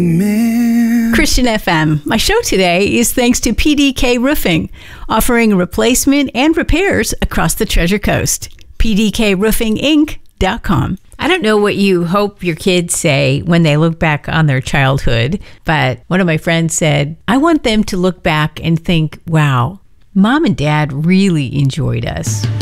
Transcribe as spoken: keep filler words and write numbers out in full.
Christian F M. My show today is thanks to P D K Roofing, offering replacement and repairs across the Treasure Coast. P D K roofing inc dot com. I don't know what you hope your kids say when they look back on their childhood, but one of my friends said, I want them to look back and think, wow, Mom and Dad really enjoyed us.